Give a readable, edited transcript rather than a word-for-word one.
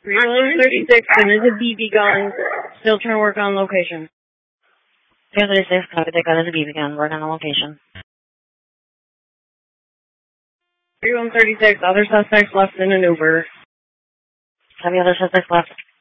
336, and there's a BB gun. Still trying to work on location. 336, copy, they got a BB gun, working on location. 3136, other suspects left in an Uber. How many other suspects left?